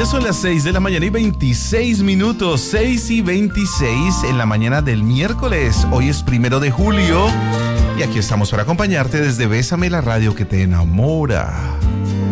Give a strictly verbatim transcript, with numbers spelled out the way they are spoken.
Ya son las seis de la mañana y veintiséis minutos, seis y veintiséis en la mañana del miércoles. Hoy es primero de julio y aquí estamos para acompañarte desde Bésame, la radio que te enamora.